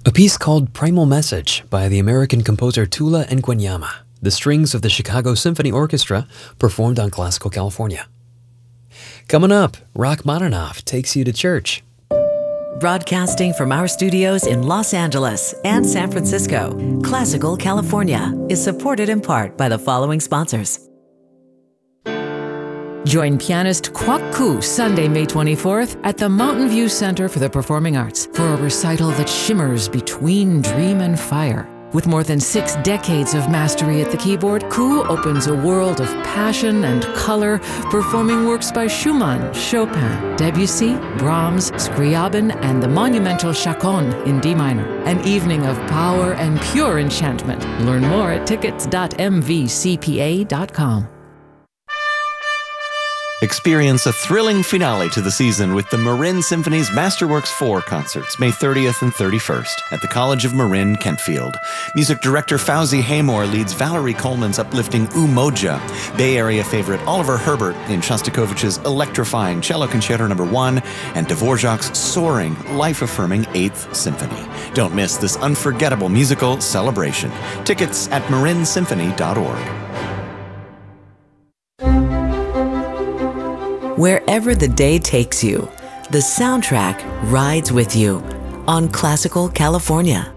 A piece called Primal Message by the American composer Tula Nkwenyama, the strings of the Chicago Symphony Orchestra, performed on Classical California. Coming up, Rachmaninoff takes you to church. Broadcasting from our studios in Los Angeles and San Francisco, Classical California is supported in part by the following sponsors. Join pianist Kwok Koo Sunday, May 24th at the Mountain View Center for the Performing Arts for a recital that shimmers between dream and fire. With more than 6 decades of mastery at the keyboard, Koo opens a world of passion and color, performing works by Schumann, Chopin, Debussy, Brahms, Scriabin, and the monumental Chaconne in D minor. An evening of power and pure enchantment. Learn more at tickets.mvcpa.com. Experience a thrilling finale to the season with the Marin Symphony's Masterworks 4 concerts, May 30th and 31st, at the College of Marin, Kentfield. Music director Fauzi Haymore leads Valerie Coleman's uplifting Umoja, Bay Area favorite Oliver Herbert in Shostakovich's electrifying Cello Concerto No. 1, and Dvorak's soaring, life-affirming 8th Symphony. Don't miss this unforgettable musical celebration. Tickets at marinsymphony.org. Wherever the day takes you, the soundtrack rides with you on Classical California.